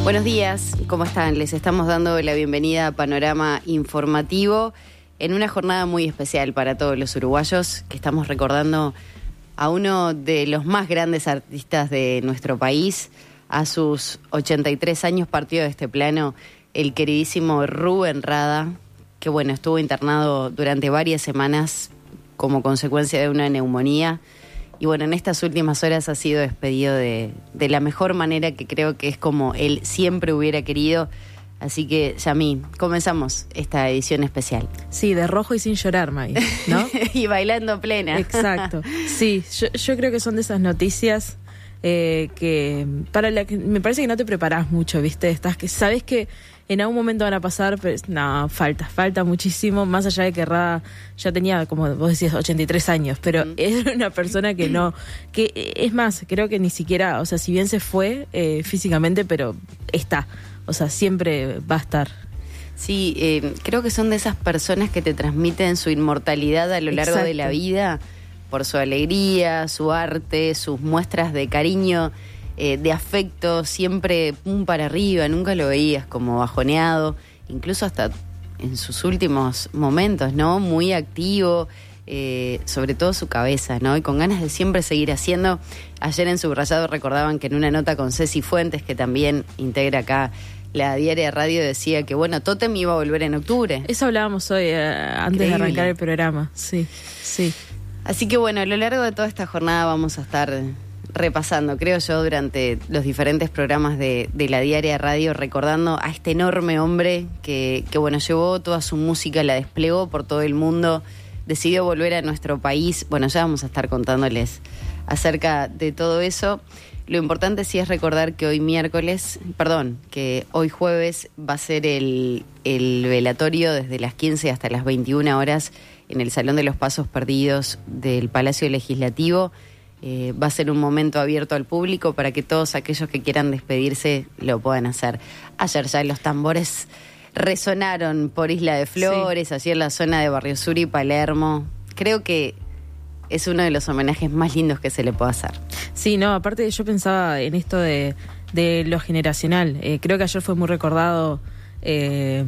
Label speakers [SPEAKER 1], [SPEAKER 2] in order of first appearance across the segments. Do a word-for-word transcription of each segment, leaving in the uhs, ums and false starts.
[SPEAKER 1] Buenos días, ¿cómo están? Les estamos dando la bienvenida a Panorama Informativo en una jornada muy especial para todos los uruguayos, que estamos recordando a uno de los más grandes artistas de nuestro país. A sus ochenta y tres años partió de este plano el queridísimo Rubén Rada, que bueno, estuvo internado durante varias semanas como consecuencia de una neumonía. Y bueno, en estas últimas horas ha sido despedido de, de la mejor manera, que creo que es como él siempre hubiera querido. Así que, Yamí, comenzamos esta edición especial.
[SPEAKER 2] Sí, de rojo y sin llorar, May, ¿no?
[SPEAKER 1] Y bailando plena.
[SPEAKER 2] Exacto. Sí, yo, yo creo que son de esas noticias eh, que para la que me parece que no te preparás mucho, ¿viste? Estás que sabes que en algún momento van a pasar, pero no, falta, falta muchísimo, más allá de que Rada ya tenía, como vos decías, ochenta y tres años, pero mm. era una persona que no, que es más, creo que ni siquiera, o sea, si bien se fue eh, físicamente, pero está, o sea, siempre va a estar.
[SPEAKER 1] Sí, eh, creo que son de esas personas que te transmiten su inmortalidad a lo largo Exacto. de la vida, por su alegría, su arte, sus muestras de cariño, Eh, de afecto, siempre pum para arriba, nunca lo veías como bajoneado, incluso hasta en sus últimos momentos, ¿no? Muy activo, eh, sobre todo su cabeza, ¿no? Y con ganas de siempre seguir haciendo. Ayer en Subrayado recordaban que en una nota con Ceci Fuentes, que también integra acá la Diaria Radio, decía que, bueno, Totem iba a volver en octubre.
[SPEAKER 2] Eso hablábamos hoy, eh, antes Increíble. de arrancar el programa, sí, sí.
[SPEAKER 1] Así que bueno, a lo largo de toda esta jornada vamos a estar repasando, creo yo, durante los diferentes programas de, de la Diaria Radio, recordando a este enorme hombre que, que, bueno, llevó toda su música, la desplegó por todo el mundo, decidió volver a nuestro país. Bueno, ya vamos a estar contándoles acerca de todo eso. Lo importante sí es recordar que hoy miércoles, perdón, que hoy jueves va a ser el, el velatorio desde las quince hasta las veintiuna horas en el Salón de los Pasos Perdidos del Palacio Legislativo. Eh, va a ser un momento abierto al público para que todos aquellos que quieran despedirse lo puedan hacer. Ayer ya los tambores resonaron por Isla de Flores, sí. Así en la zona de Barrio Sur y Palermo. Creo que es uno de los homenajes más lindos que se le puede hacer.
[SPEAKER 2] Sí, no, aparte yo pensaba en esto de, de lo generacional. Eh, creo que ayer fue muy recordado eh,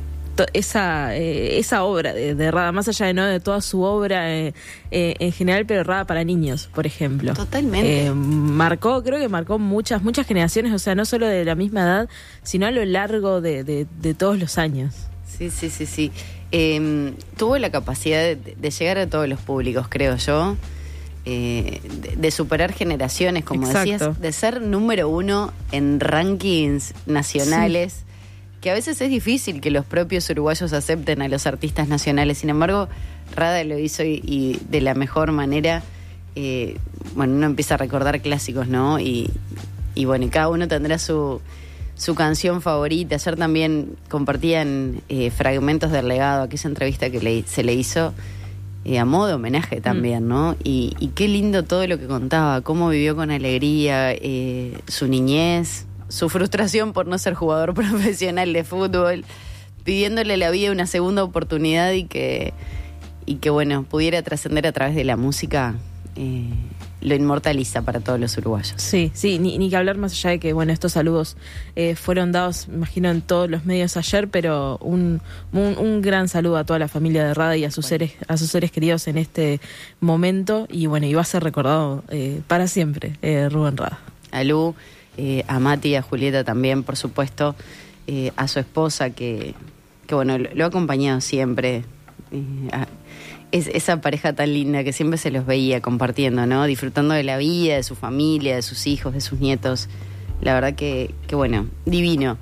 [SPEAKER 2] esa eh, esa obra de, de Rada, más allá de no de toda su obra eh, eh, en general, pero Rada para niños, por ejemplo.
[SPEAKER 1] Totalmente.
[SPEAKER 2] Eh, marcó, creo que marcó muchas muchas generaciones, o sea, no solo de la misma edad, sino a lo largo de, de, de todos los años.
[SPEAKER 1] Sí, sí, sí, sí. Eh, tuvo la capacidad de, de llegar a todos los públicos, creo yo, eh, de, de superar generaciones, como
[SPEAKER 2] Exacto.
[SPEAKER 1] decías, de ser número uno en rankings nacionales. Sí. Que a veces es difícil que los propios uruguayos acepten a los artistas nacionales. Sin embargo, Rada lo hizo y, y de la mejor manera. Eh, bueno, uno empieza a recordar clásicos, ¿no? Y, y bueno, y cada uno tendrá su, su canción favorita. Ayer también compartían eh, fragmentos del legado, aquella entrevista que le, se le hizo eh, a modo de homenaje también, mm. ¿no? Y, y qué lindo todo lo que contaba, cómo vivió con alegría eh, su niñez, su frustración por no ser jugador profesional de fútbol, pidiéndole a la vida una segunda oportunidad y que, y que bueno, pudiera trascender a través de la música, eh, lo inmortaliza para todos los uruguayos.
[SPEAKER 2] Sí, sí, ni, ni que hablar más allá de que, bueno, estos saludos eh, fueron dados, imagino, en todos los medios ayer, pero un, un, un gran saludo a toda la familia de Rada y a sus bueno. seres, a sus seres queridos en este momento, y bueno, y va a ser recordado eh, para siempre, eh, Rubén Rada.
[SPEAKER 1] A Lu, Eh, a Mati y a Julieta también, por supuesto, eh, a su esposa que, que bueno, lo, lo ha acompañado siempre, eh, a, es, esa pareja tan linda que siempre se los veía compartiendo, ¿no? Disfrutando de la vida, de su familia, de sus hijos, de sus nietos. La verdad que, que bueno, divino.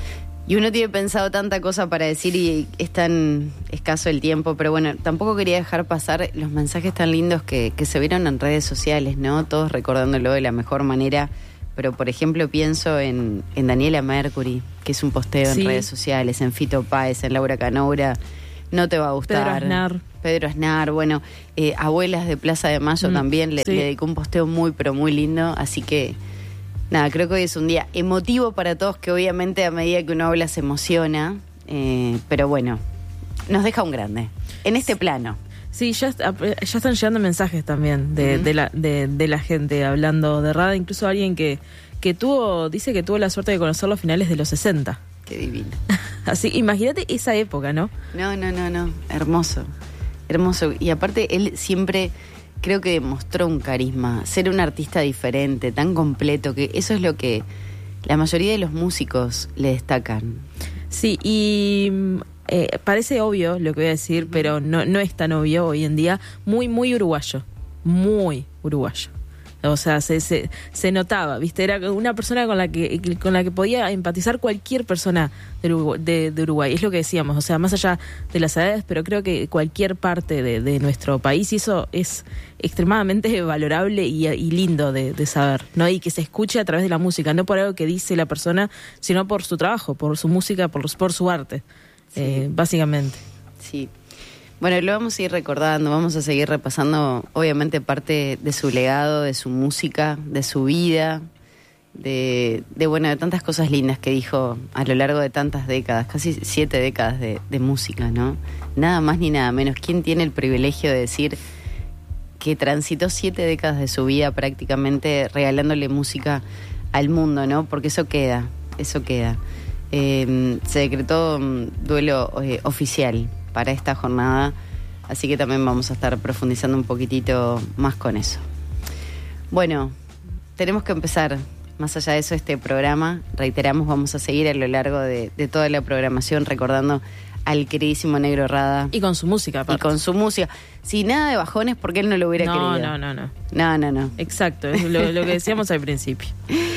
[SPEAKER 1] Y uno tiene pensado tanta cosa para decir y es tan escaso el tiempo, pero bueno, tampoco quería dejar pasar los mensajes tan lindos que, que se vieron en redes sociales, ¿no? Todos recordándolo de la mejor manera. Pero, por ejemplo, pienso en, en Daniela Mercury, que es un posteo sí. en redes sociales, en Fito Páez, en Laura Canoura. No te va a gustar.
[SPEAKER 2] Pedro Aznar.
[SPEAKER 1] Pedro Aznar, bueno, eh, Abuelas de Plaza de Mayo mm, también le, sí. le dedicó un posteo muy, pero muy lindo. Así que, nada, creo que hoy es un día emotivo para todos, que obviamente a medida que uno habla se emociona. Eh, pero bueno, nos deja un grande, en este plano.
[SPEAKER 2] Sí, ya, ya están llegando mensajes también de, uh-huh. de, la, de, de la gente hablando de Rada, incluso alguien que, que tuvo, dice que tuvo la suerte de conocerlo a finales de los sesenta.
[SPEAKER 1] Qué divino.
[SPEAKER 2] Así, imagínate esa época, ¿no?
[SPEAKER 1] No, no, no, no, hermoso, hermoso. Y aparte él siempre creo que demostró un carisma, ser un artista diferente, tan completo, que eso es lo que la mayoría de los músicos le destacan.
[SPEAKER 2] Sí, y eh, parece obvio lo que voy a decir, pero no, no es tan obvio hoy en día. Muy, muy uruguayo. Muy uruguayo. O sea, se, se, se notaba, ¿viste? Era una persona con la que con la que podía empatizar cualquier persona de Uruguay, de, de Uruguay. Es lo que decíamos, o sea, más allá de las edades, pero creo que cualquier parte de, de nuestro país, y eso es extremadamente valorable y, y lindo de, de saber, ¿no? Y que se escuche a través de la música, no por algo que dice la persona, sino por su trabajo, por su música, por, por su arte, sí. eh, básicamente.
[SPEAKER 1] Sí. Bueno, lo vamos a ir recordando, vamos a seguir repasando, obviamente, parte de su legado, de su música, de su vida, de, de bueno, de tantas cosas lindas que dijo a lo largo de tantas décadas, casi siete décadas de, de música, ¿no? Nada más ni nada menos. ¿Quién tiene el privilegio de decir que transitó siete décadas de su vida prácticamente regalándole música al mundo, ¿no? Porque eso queda, eso queda. Eh, se decretó um, duelo eh, oficial para esta jornada, así que también vamos a estar profundizando un poquitito más con eso. Bueno, tenemos que empezar, más allá de eso, este programa. Reiteramos, vamos a seguir a lo largo de, de toda la programación recordando al queridísimo Negro Rada.
[SPEAKER 2] Y con su música, aparte.
[SPEAKER 1] Y con su música. Sin nada de bajones, porque él no lo hubiera
[SPEAKER 2] no,
[SPEAKER 1] querido.
[SPEAKER 2] No, no, no.
[SPEAKER 1] No, no, no.
[SPEAKER 2] Exacto, es lo, lo que decíamos al principio.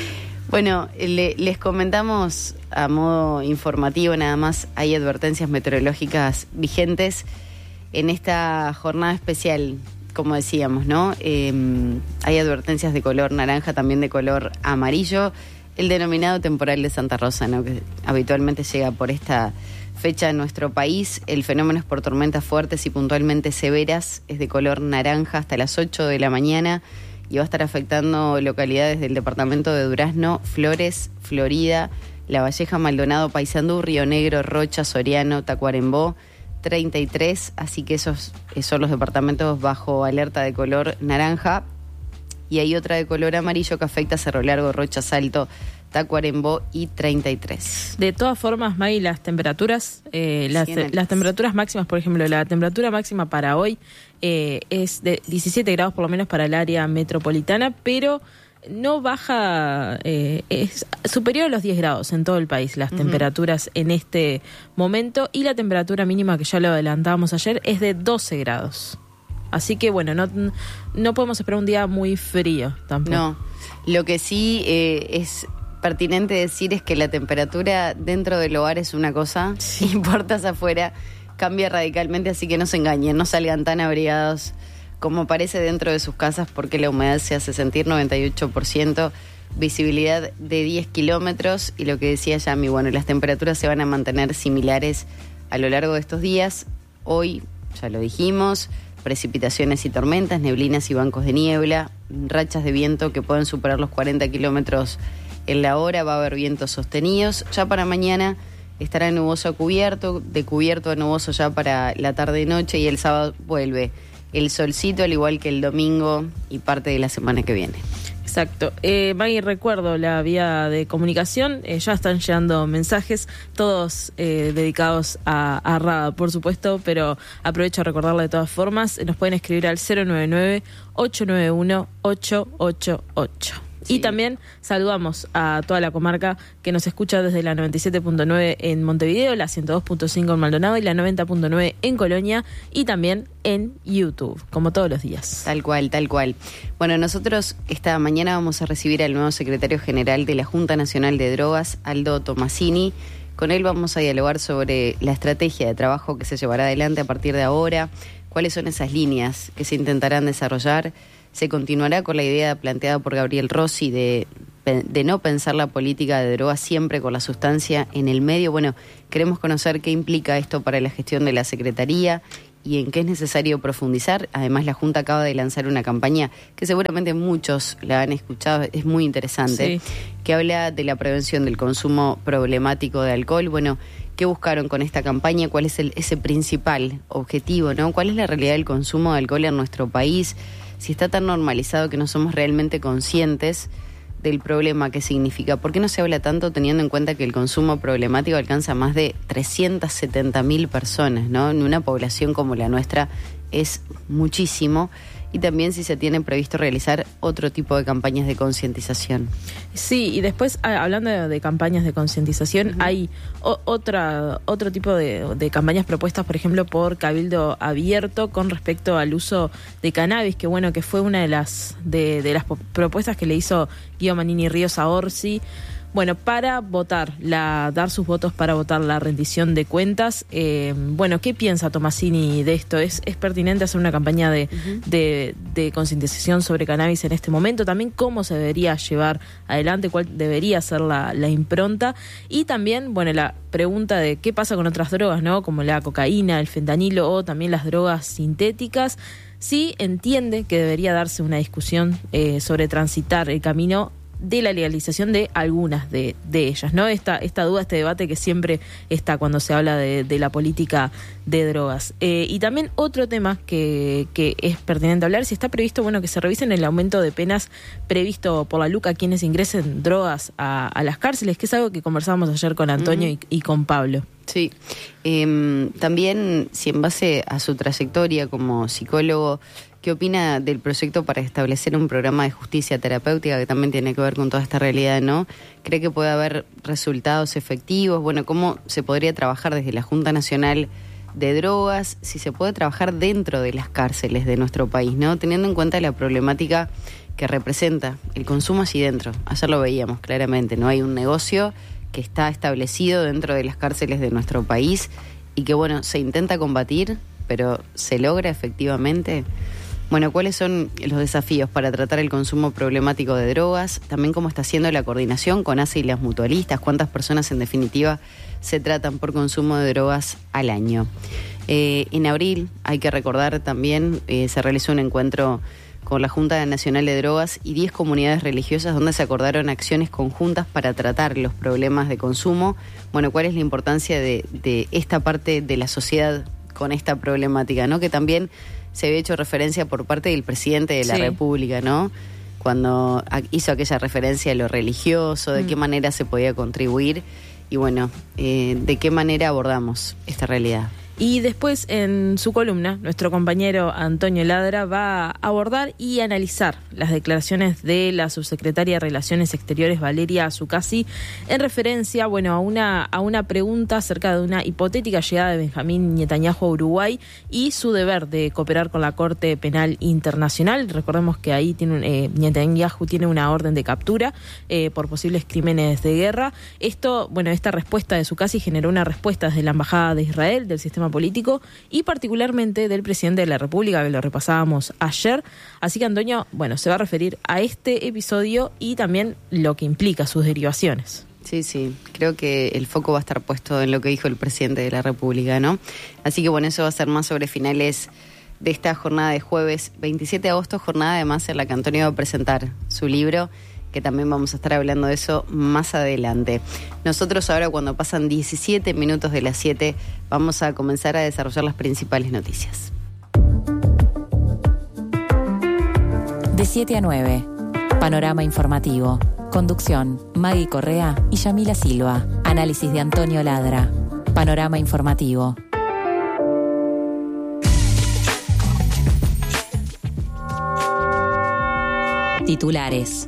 [SPEAKER 1] Bueno, le, les comentamos a modo informativo nada más, hay advertencias meteorológicas vigentes en esta jornada especial, como decíamos, ¿no? Eh, hay advertencias de color naranja, también de color amarillo, el denominado temporal de Santa Rosa, ¿no? Que habitualmente llega por esta fecha en nuestro país. El fenómeno es por tormentas fuertes y puntualmente severas, es de color naranja hasta las ocho de la mañana, y va a estar afectando localidades del departamento de Durazno, Flores, Florida, La Valleja, Maldonado, Paysandú, Río Negro, Rocha, Soriano, Tacuarembó, treinta y tres, así que esos son los departamentos bajo alerta de color naranja, y hay otra de color amarillo que afecta a Cerro Largo, Rocha, Salto, Tacuarembó y treinta y tres.
[SPEAKER 2] De todas formas, Maggie, las temperaturas, eh, las,
[SPEAKER 1] sí,
[SPEAKER 2] las temperaturas máximas, por ejemplo, la temperatura máxima para hoy eh, es de diecisiete grados por lo menos para el área metropolitana, pero no baja, eh, es superior a los diez grados en todo el país las uh-huh. temperaturas en este momento, y la temperatura mínima, que ya lo adelantábamos ayer, es de doce grados. Así que bueno, no, no podemos esperar un día muy frío tampoco.
[SPEAKER 1] No, lo que sí eh, es pertinente decir es que la temperatura dentro del hogar es una cosa, sí. Y puertas afuera cambia radicalmente, así que no se engañen, no salgan tan abrigados como parece dentro de sus casas, porque la humedad se hace sentir, noventa y ocho por ciento, visibilidad de diez kilómetros, y lo que decía Yami, bueno, las temperaturas se van a mantener similares a lo largo de estos días. Hoy, ya lo dijimos, precipitaciones y tormentas, neblinas y bancos de niebla, rachas de viento que pueden superar los cuarenta kilómetros en la hora, va a haber vientos sostenidos. Ya para mañana estará nuboso a cubierto, de cubierto a nuboso ya para la tarde y noche, y el sábado vuelve el solcito, al igual que el domingo y parte de la semana que viene.
[SPEAKER 2] Exacto. Eh, Maggie, recuerdo la vía de comunicación, eh, ya están llegando mensajes, todos eh, dedicados a, a Rada, por supuesto, pero aprovecho a recordarle de todas formas, nos pueden escribir al cero nueve nueve, ocho nueve uno, ocho ocho ocho. Sí. Y también saludamos a toda la comarca que nos escucha desde la noventa y siete punto nueve en Montevideo, la ciento dos punto cinco en Maldonado y la noventa punto nueve en Colonia, y también en YouTube, como todos los días.
[SPEAKER 1] Tal cual, tal cual. Bueno, nosotros esta mañana vamos a recibir al nuevo secretario general de la Junta Nacional de Drogas, Aldo Tomasini. Con él vamos a dialogar sobre la estrategia de trabajo que se llevará adelante a partir de ahora, cuáles son esas líneas que se intentarán desarrollar. Se continuará con la idea planteada por Gabriel Rossi de, de no pensar la política de drogas siempre con la sustancia en el medio. Bueno, queremos conocer qué implica esto para la gestión de la Secretaría y en qué es necesario profundizar. Además, la Junta acaba de lanzar una campaña que seguramente muchos la han escuchado, es muy interesante, sí, que habla de la prevención del consumo problemático de alcohol. Bueno, ¿qué buscaron con esta campaña? ¿Cuál es el, ese principal objetivo, ¿no? ¿Cuál es la realidad del consumo de alcohol en nuestro país? Si está tan normalizado que no somos realmente conscientes del problema que significa. ¿Por qué no se habla tanto teniendo en cuenta que el consumo problemático alcanza más de trescientas setenta mil personas, ¿no? En una población como la nuestra es muchísimo. Y también si se tiene previsto realizar otro tipo de campañas de concientización.
[SPEAKER 2] Sí, y después, hablando de, de campañas de concientización, uh-huh. hay o, otra otro tipo de, de campañas propuestas, por ejemplo, por Cabildo Abierto con respecto al uso de cannabis, que bueno, que fue una de las de, de las propuestas que le hizo Guido Manini Ríos a Orsi. Bueno, para votar, la, dar sus votos para votar la rendición de cuentas. Eh, bueno, ¿qué piensa Tomasini de esto? ¿Es, es pertinente hacer una campaña de, uh-huh. de, de concientización sobre cannabis en este momento? También cómo se debería llevar adelante, cuál debería ser la, la impronta. Y también, bueno, la pregunta de qué pasa con otras drogas, ¿no? Como la cocaína, el fentanilo o también las drogas sintéticas. Sí entiende que debería darse una discusión eh, sobre transitar el camino de la legalización de algunas de, de ellas, ¿no? Esta, esta duda, este debate que siempre está cuando se habla de, de la política de drogas. Eh, y también otro tema que, que es pertinente hablar, si está previsto, bueno, que se revisen el aumento de penas previsto por la LUC a quienes ingresen drogas a, a las cárceles, que es algo que conversábamos ayer con Antonio uh-huh. y, y con Pablo.
[SPEAKER 1] Sí, eh, también si en base a su trayectoria como psicólogo, ¿qué opina del proyecto para establecer un programa de justicia terapéutica que también tiene que ver con toda esta realidad, ¿no? ¿Cree que puede haber resultados efectivos? Bueno, ¿cómo se podría trabajar desde la Junta Nacional de Drogas? Si se puede trabajar dentro de las cárceles de nuestro país, ¿no? Teniendo en cuenta la problemática que representa el consumo allí dentro. Ayer lo veíamos claramente, ¿no? Hay un negocio que está establecido dentro de las cárceles de nuestro país y que, bueno, se intenta combatir, pero ¿se logra efectivamente? Bueno, ¿cuáles son los desafíos para tratar el consumo problemático de drogas? También cómo está haciendo la coordinación con A C E y las mutualistas, cuántas personas en definitiva se tratan por consumo de drogas al año. Eh, en abril, hay que recordar también, eh, se realizó un encuentro con la Junta Nacional de Drogas y diez comunidades religiosas donde se acordaron acciones conjuntas para tratar los problemas de consumo. Bueno, ¿cuál es la importancia de, de esta parte de la sociedad con esta problemática, ¿no? Que también se había hecho referencia por parte del presidente de la sí. República, ¿no? Cuando hizo aquella referencia a lo religioso, de mm. qué manera se podía contribuir y bueno, eh, de qué manera abordamos esta realidad.
[SPEAKER 2] Y después, en su columna, nuestro compañero Antonio Ladra va a abordar y analizar las declaraciones de la subsecretaria de Relaciones Exteriores, Valeria Zuccasi, en referencia, bueno, a una, a una pregunta acerca de una hipotética llegada de Benjamín Netanyahu a Uruguay y su deber de cooperar con la Corte Penal Internacional. Recordemos que ahí tiene, eh, Netanyahu tiene una orden de captura eh, por posibles crímenes de guerra. Esto, bueno, esta respuesta de Zuccasi generó una respuesta desde la Embajada de Israel, del sistema político y particularmente del presidente de la República, que lo repasábamos ayer. Así que Antonio, bueno, se va a referir a este episodio y también lo que implica sus derivaciones.
[SPEAKER 1] Sí, sí, creo que el foco va a estar puesto en lo que dijo el presidente de la República, ¿no? Así que bueno, eso va a ser más sobre finales de esta jornada de jueves veintisiete de agosto, jornada además en la que Antonio va a presentar su libro, que también vamos a estar hablando de eso más adelante. Nosotros ahora, cuando pasan diecisiete minutos de las siete, vamos a comenzar a desarrollar las principales noticias.
[SPEAKER 3] De siete a nueve, Panorama Informativo. Conducción, Maggie Correa y Yamila Silva. Análisis de Antonio Ladra. Panorama Informativo. Titulares.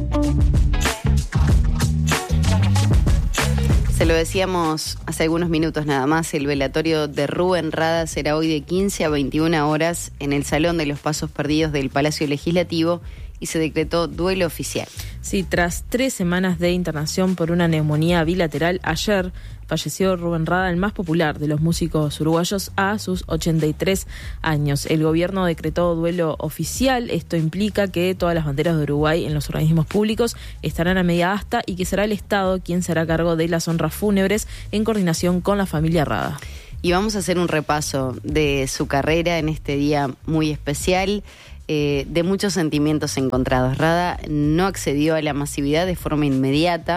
[SPEAKER 1] Se lo decíamos hace algunos minutos nada más, el velatorio de Rubén Rada será hoy de quince a veintiuna horas en el Salón de los Pasos Perdidos del Palacio Legislativo y se decretó duelo oficial.
[SPEAKER 2] Sí, tras tres semanas de internación por una neumonía bilateral, ayer falleció Rubén Rada, el más popular de los músicos uruguayos, a sus ochenta y tres años. El gobierno decretó duelo oficial. Esto implica que todas las banderas de Uruguay en los organismos públicos estarán a media asta y que será el Estado quien se hará cargo de las honras fúnebres en coordinación con la familia Rada.
[SPEAKER 1] Y vamos a hacer un repaso de su carrera en este día muy especial. Eh, de muchos sentimientos encontrados. Rada no accedió a la masividad de forma inmediata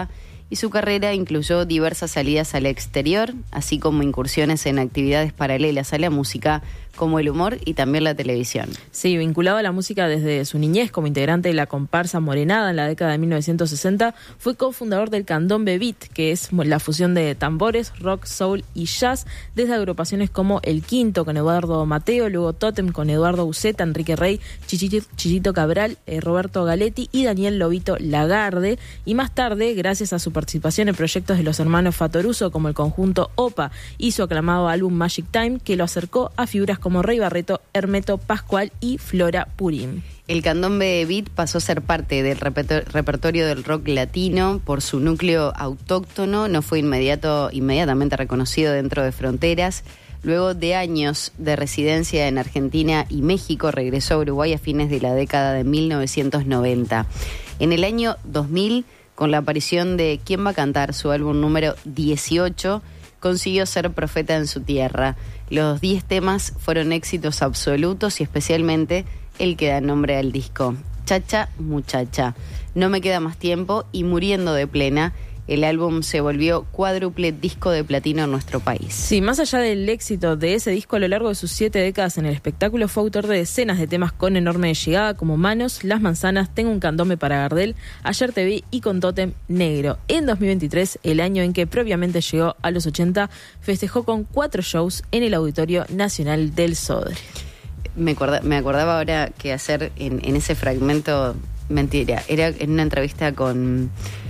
[SPEAKER 1] y su carrera incluyó diversas salidas al exterior, así como incursiones en actividades paralelas a la música, como el humor y también la televisión.
[SPEAKER 2] Sí, vinculado a la música desde su niñez como integrante de la comparsa Morenada en la década de mil novecientos sesenta, fue cofundador del Candombe Beat, que es la fusión de tambores, rock, soul y jazz, desde agrupaciones como El Quinto con Eduardo Mateo, luego Totem con Eduardo Uceta, Enrique Rey, Chichito, Chichito Cabral, eh, Roberto Galetti y Daniel Lobito Lagarde, y más tarde, gracias a su participación en proyectos de los hermanos Fatoruso como el conjunto Opa y su aclamado álbum Magic Time, que lo acercó a figuras como Rey Barreto, Hermeto Pascual y Flora Purim.
[SPEAKER 1] El Candombe Beat pasó a ser parte del repertor- repertorio del rock latino por su núcleo autóctono, no fue inmediato, inmediatamente reconocido dentro de fronteras. Luego de años de residencia en Argentina y México, regresó a Uruguay a fines de la década de mil novecientos noventa. En el año dos mil, con la aparición de ¿Quién va a cantar?, su álbum número dieciocho, consiguió ser profeta en su tierra. Los diez temas fueron éxitos absolutos y especialmente el que da nombre al disco, Chacha Muchacha, No me queda más tiempo y Muriendo de plena. El álbum se volvió cuádruple disco de platino en nuestro país.
[SPEAKER 2] Sí, más allá del éxito de ese disco a lo largo de sus siete décadas en el espectáculo, fue autor de decenas de temas con enorme llegada como Manos, Las Manzanas, Tengo un Candombe para Gardel, Ayer te vi y con Tótem Negro. En dos mil veintitrés, el año en que previamente llegó a los ochenta, festejó con cuatro shows en el Auditorio Nacional del Sodre.
[SPEAKER 1] Me, acorda, me acordaba ahora que hacer en, en ese fragmento, mentira, era en una entrevista con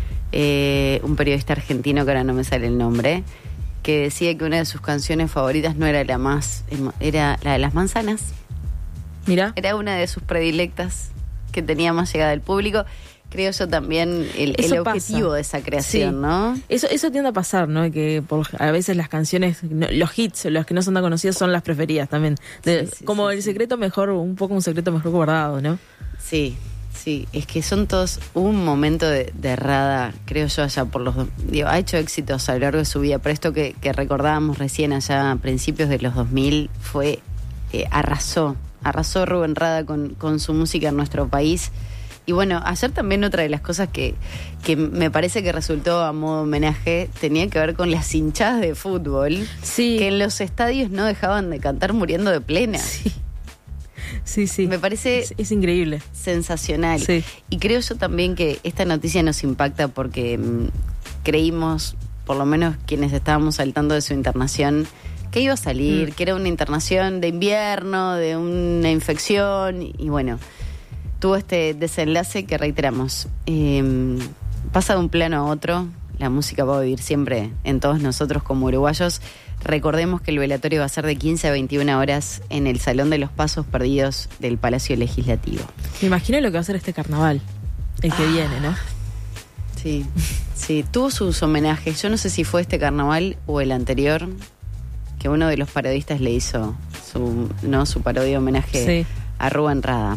[SPEAKER 1] eh, un periodista argentino que ahora no me sale el nombre, que decía que una de sus canciones favoritas no era la más, era la de Las Manzanas.
[SPEAKER 2] Mira,
[SPEAKER 1] Era una de sus predilectas que tenía más llegada al público. Creo yo también el, el objetivo pasa de esa creación,
[SPEAKER 2] sí,
[SPEAKER 1] ¿no?
[SPEAKER 2] Eso, eso tiende a pasar, ¿no? Que por, a veces las canciones, no, los hits, los que no son tan conocidos son las preferidas también. De, sí, sí, como sí, el secreto sí. mejor, un poco un secreto mejor guardado, ¿no?
[SPEAKER 1] Sí, sí, es que son todos un momento de, de Rada, creo yo, allá por los... Digo, ha hecho éxitos a lo largo de su vida, pero esto que, que recordábamos recién allá a principios de los dos mil fue... Eh, arrasó, arrasó Rubén Rada con, con su música en nuestro país. Y bueno, ayer también otra de las cosas que, que me parece que resultó a modo homenaje tenía que ver con las hinchadas de fútbol,
[SPEAKER 2] sí.
[SPEAKER 1] que en los estadios no dejaban de cantar Muriendo de plena.
[SPEAKER 2] Sí, sí, sí.
[SPEAKER 1] Me parece
[SPEAKER 2] es, es increíble,
[SPEAKER 1] sensacional.
[SPEAKER 2] Sí.
[SPEAKER 1] Y creo yo también que esta noticia nos impacta porque mmm, creímos, por lo menos quienes estábamos saltando de su internación, que iba a salir, mm. que era una internación de invierno, de una infección, y, y bueno... tuvo este desenlace que reiteramos. Eh, pasa de un plano a otro, la música va a vivir siempre en todos nosotros como uruguayos. Recordemos que el velatorio va a ser de quince a veintiuna horas en el Salón de los Pasos Perdidos del Palacio Legislativo.
[SPEAKER 2] Me imagino lo que va a ser este carnaval, el que ah, viene, ¿no?
[SPEAKER 1] Sí, sí, tuvo sus homenajes. Yo no sé si fue este carnaval o el anterior, que uno de los parodistas le hizo su, ¿no? su parodia homenaje sí. a Rubén Rada.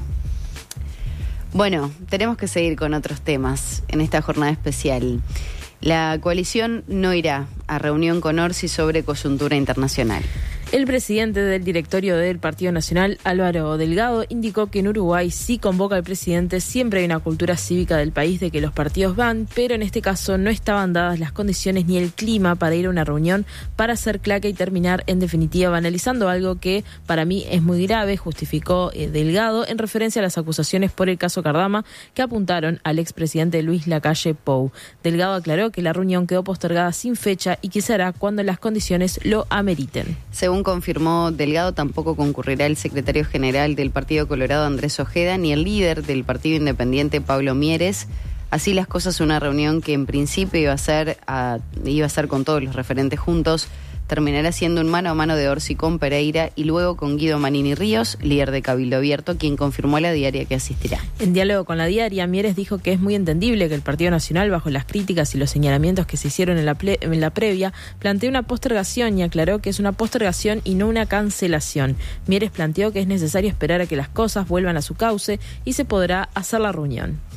[SPEAKER 1] Bueno, tenemos que seguir con otros temas en esta jornada especial. La coalición no irá a reunión con Orsi sobre coyuntura internacional. El presidente del directorio del Partido Nacional, Álvaro Delgado, indicó que en Uruguay sí convoca al presidente, siempre hay una cultura cívica del país de que los partidos van, pero en este caso no estaban dadas las condiciones ni el clima para ir a una reunión para hacer claque y terminar en definitiva banalizando algo que para mí es muy grave, justificó eh, Delgado en referencia a las acusaciones por el caso Cardama que apuntaron al expresidente Luis Lacalle Pou. Delgado aclaró que la reunión quedó postergada sin fecha y que se hará cuando las condiciones lo ameriten. Según confirmó Delgado, tampoco concurrirá el secretario general del Partido Colorado, Andrés Ojeda, ni el líder del Partido Independiente, Pablo Mieres. Así las cosas, una reunión que en principio iba a ser, a, iba a ser con todos los referentes juntos, terminará siendo un mano a mano de Orsi con Pereira y luego con Guido Manini Ríos, líder de Cabildo Abierto, quien confirmó a la diaria que asistirá. En diálogo con la diaria, Mieres dijo que es muy entendible que el Partido Nacional, bajo las críticas y los señalamientos que se hicieron en la, ple- en la previa, plantee una postergación y aclaró que es una postergación y no una cancelación. Mieres planteó que es necesario esperar a que las cosas vuelvan a su cauce y se podrá hacer la reunión.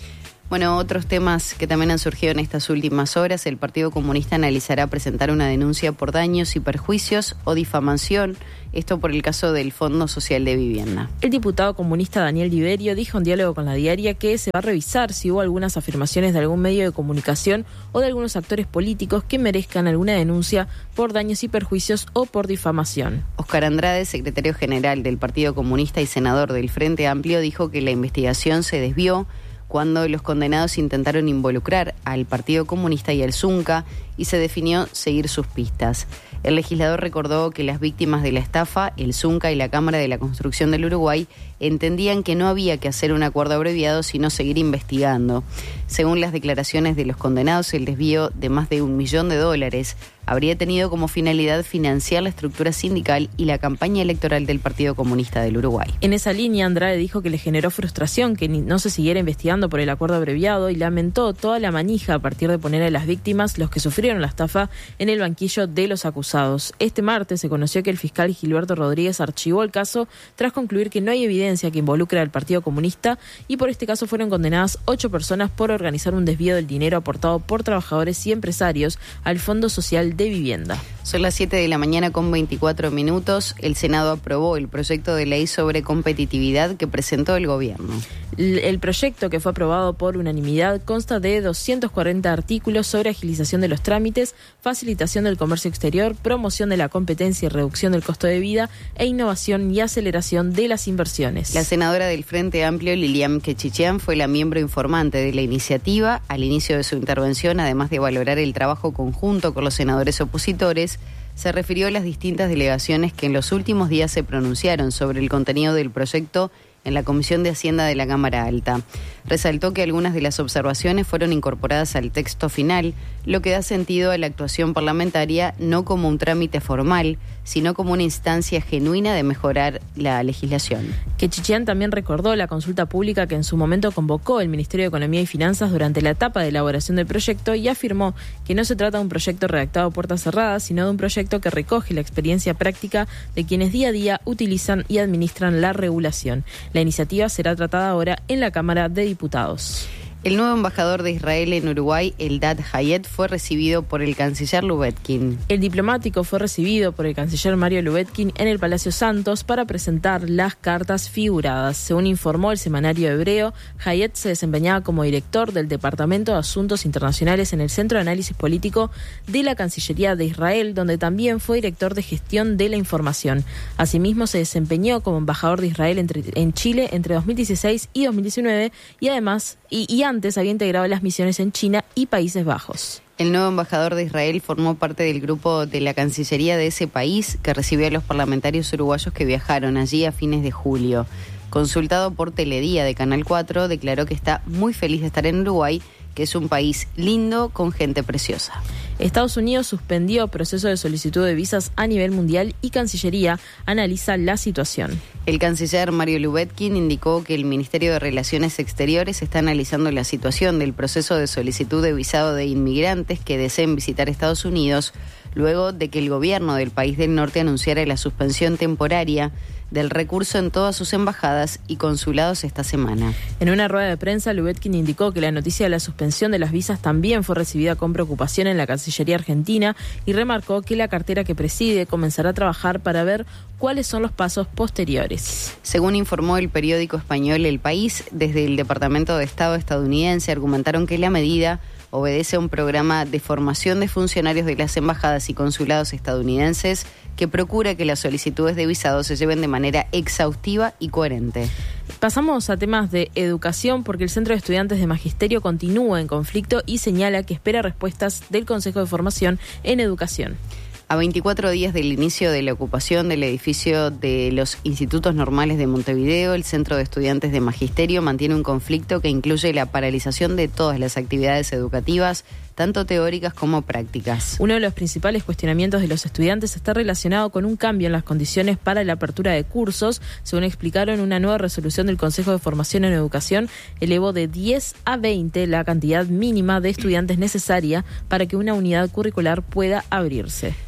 [SPEAKER 1] Bueno, otros temas que también han surgido en estas últimas horas, el Partido Comunista analizará presentar una denuncia por daños y perjuicios o difamación, esto por el caso del Fondo Social de Vivienda.
[SPEAKER 2] El diputado comunista Daniel Liberio dijo en diálogo con La Diaria que se va a revisar si hubo algunas afirmaciones de algún medio de comunicación o de algunos actores políticos que merezcan alguna denuncia por daños y perjuicios o por difamación.
[SPEAKER 1] Oscar Andrade, secretario general del Partido Comunista y senador del Frente Amplio, dijo que la investigación se desvió cuando los condenados intentaron involucrar al Partido Comunista y al Zunca y se definió seguir sus pistas. El legislador recordó que las víctimas de la estafa, el Zunca y la Cámara de la Construcción del Uruguay, entendían que no había que hacer un acuerdo abreviado, sino seguir investigando. Según las declaraciones de los condenados, el desvío de más de un millón de dólares habría tenido como finalidad financiar la estructura sindical y la campaña electoral del Partido Comunista del Uruguay.
[SPEAKER 2] En esa línea, Andrade dijo que le generó frustración que no se siguiera investigando por el acuerdo abreviado y lamentó toda la manija a partir de poner a las víctimas, los que sufrieron la estafa, en el banquillo de los acusados. Este martes se conoció que el fiscal Gilberto Rodríguez archivó el caso tras concluir que no hay evidencia que involucre al Partido Comunista y por este caso fueron condenadas ocho personas por organizar un desvío del dinero aportado por trabajadores y empresarios al Fondo Social de Vivienda.
[SPEAKER 1] Son las siete de la mañana con veinticuatro minutos. El Senado aprobó el proyecto de ley sobre competitividad que presentó el gobierno.
[SPEAKER 2] El proyecto, que fue aprobado por unanimidad, consta de doscientos cuarenta artículos sobre agilización de los trámites, facilitación del comercio exterior, promoción de la competencia y reducción del costo de vida e innovación y aceleración de las inversiones.
[SPEAKER 1] La senadora del Frente Amplio, Lilian Quechichian, fue la miembro informante de la iniciativa. Al inicio de su intervención, además de valorar el trabajo conjunto con los senadores opositores, se refirió a las distintas delegaciones que en los últimos días se pronunciaron sobre el contenido del proyecto en la Comisión de Hacienda de la Cámara Alta. Resaltó que algunas de las observaciones fueron incorporadas al texto final, lo que da sentido a la actuación parlamentaria no como un trámite formal, sino como una instancia genuina de mejorar la legislación.
[SPEAKER 2] Quechichian también recordó la consulta pública que en su momento convocó el Ministerio de Economía y Finanzas durante la etapa de elaboración del proyecto y afirmó que no se trata de un proyecto redactado a puertas cerradas, sino de un proyecto que recoge la experiencia práctica de quienes día a día utilizan y administran la regulación. La iniciativa será tratada ahora en la Cámara de Diputados.
[SPEAKER 1] El nuevo embajador de Israel en Uruguay, Eldad Hayet, fue recibido por el canciller Lubetkin.
[SPEAKER 2] El diplomático fue recibido por el canciller Mario Lubetkin en el Palacio Santos para presentar las cartas figuradas. Según informó el semanario hebreo, Hayet se desempeñaba como director del Departamento de Asuntos Internacionales en el Centro de Análisis Político de la Cancillería de Israel, donde también fue director de Gestión de la Información. Asimismo, se desempeñó como embajador de Israel entre, en Chile entre dos mil dieciséis y dos mil diecinueve y además y, y antes había integrado las misiones en China y Países Bajos.
[SPEAKER 1] El nuevo embajador de Israel formó parte del grupo de la Cancillería de ese país que recibió a los parlamentarios uruguayos que viajaron allí a fines de julio. Consultado por Teledía de Canal cuatro, declaró que está muy feliz de estar en Uruguay, que es un país lindo con gente preciosa.
[SPEAKER 2] Estados Unidos suspendió proceso de solicitud de visas a nivel mundial y Cancillería analiza la situación.
[SPEAKER 1] El canciller Mario Lubetkin indicó que el Ministerio de Relaciones Exteriores está analizando la situación del proceso de solicitud de visado de inmigrantes que deseen visitar Estados Unidos, luego de que el gobierno del país del norte anunciara la suspensión temporaria del recurso en todas sus embajadas y consulados esta semana.
[SPEAKER 2] En una rueda de prensa, Lubetkin indicó que la noticia de la suspensión de las visas también fue recibida con preocupación en la Cancillería argentina y remarcó que la cartera que preside comenzará a trabajar para ver cuáles son los pasos posteriores.
[SPEAKER 1] Según informó el periódico español El País, desde el Departamento de Estado estadounidense argumentaron que la medida obedece a un programa de formación de funcionarios de las embajadas y consulados estadounidenses que procura que las solicitudes de visado se lleven de manera exhaustiva y coherente.
[SPEAKER 2] Pasamos a temas de educación porque el Centro de Estudiantes de Magisterio continúa en conflicto y señala que espera respuestas del Consejo de Formación en Educación.
[SPEAKER 1] A veinticuatro días del inicio de la ocupación del edificio de los Institutos Normales de Montevideo, el Centro de Estudiantes de Magisterio mantiene un conflicto que incluye la paralización de todas las actividades educativas, tanto teóricas como prácticas.
[SPEAKER 2] Uno de los principales cuestionamientos de los estudiantes está relacionado con un cambio en las condiciones para la apertura de cursos. Según explicaron, una nueva resolución del Consejo de Formación en Educación elevó de diez a veinte la cantidad mínima de estudiantes necesaria para que una unidad curricular pueda abrirse.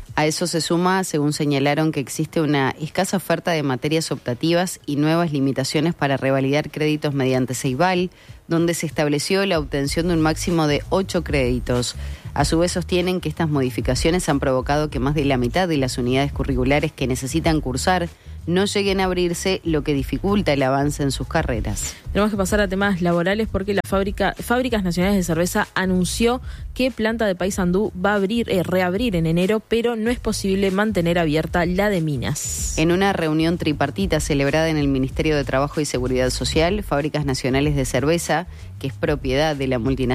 [SPEAKER 1] A eso se suma, según señalaron, que existe una escasa oferta de materias optativas y nuevas limitaciones para revalidar créditos mediante Ceibal, donde se estableció la obtención de un máximo de ocho créditos. A su vez sostienen que estas modificaciones han provocado que más de la mitad de las unidades curriculares que necesitan cursar no lleguen a abrirse, lo que dificulta el avance en sus carreras.
[SPEAKER 2] Tenemos que pasar a temas laborales porque la fábrica Fábricas Nacionales de Cerveza anunció que planta de Paysandú va a abrir, eh, reabrir en enero, pero no es posible mantener abierta la de Minas.
[SPEAKER 1] En una reunión tripartita celebrada en el Ministerio de Trabajo y Seguridad Social, Fábricas Nacionales de Cerveza, que es propiedad de la multinacional